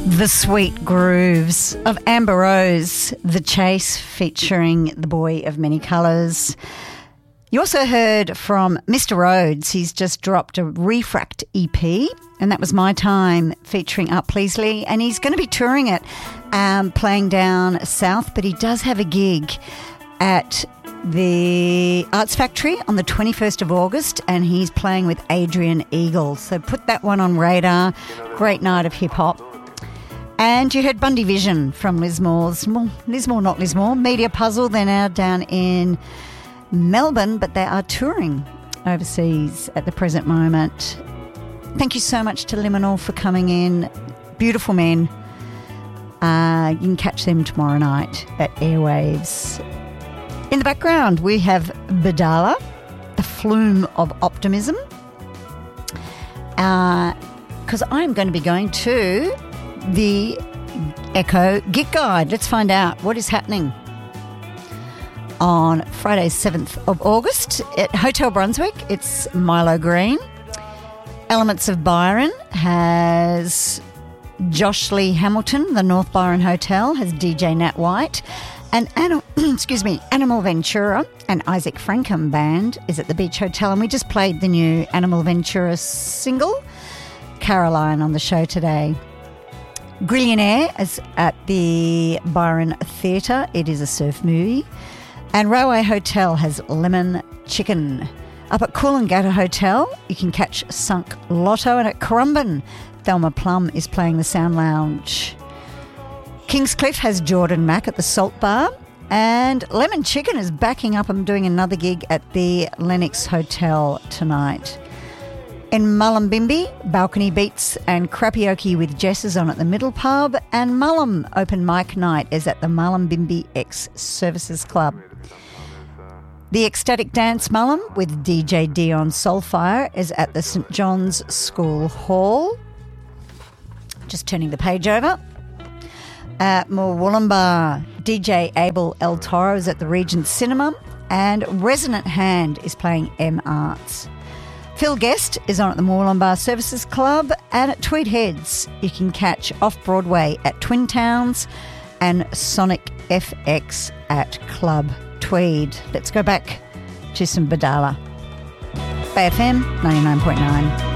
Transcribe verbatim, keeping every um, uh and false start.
The Sweet Grooves of Amber Rose, The Chase, featuring The Boy of Many Colours. You also heard from Mister Rhodes. He's just dropped a Refract E P, and that was My Time, featuring Art Pleasley, and he's going to be touring it, um, playing down south, but he does have a gig at the Arts Factory on the twenty-first of August, and he's playing with Adrian Eagle. So put that one on radar. Great night of hip-hop. And you heard Bundy Vision from Lismore's, Lismore, not Lismore, Media Puzzle. They're now down in Melbourne, but they are touring overseas at the present moment. Thank you so much to Liminal for coming in. Beautiful men. Uh, you can catch them tomorrow night at Airwaves. In the background, we have Badala, the flume of optimism. Because uh, I'm going to be going to the Echo Gig Guide. Let's find out what is happening on Friday, seventh of August at Hotel Brunswick. It's Milo Green. Elements of Byron has Josh Lee Hamilton. The North Byron Hotel has D J Nat White. And Anim- excuse me, Animal Ventura and Isaac Frankham Band is at the Beach Hotel. And we just played the new Animal Ventura single, Caroline, on the show today. Grillionaire is at the Byron Theatre. It is a surf movie. And Railway Hotel has Lemon Chicken. Up at Coolangatta Hotel, you can catch Sunk Lotto. And at Currumbin, Thelma Plum is playing the Sound Lounge. Kingscliff has Jordan Mack at the Salt Bar. And Lemon Chicken is backing up and doing another gig at the Lennox Hotel tonight. In Mullumbimby, Balcony Beats and Crapioke with Jess is on at the Middle Pub, and Mullum Open Mic Night is at the Mullumbimby Ex-Services Club. The Ecstatic Dance Mullum with D J Dion Soulfire is at the St John's School Hall. Just turning the page over. At Mooloolaba, D J Abel El Toro is at the Regent Cinema, and Resonant Hand is playing M Arts. Phil Guest is on at the Mooloolaba Services Club, and at Tweed Heads you can catch Off-Broadway at Twin Towns and Sonic F X at Club Tweed. Let's go back to some Badala. Bay F M ninety-nine point nine.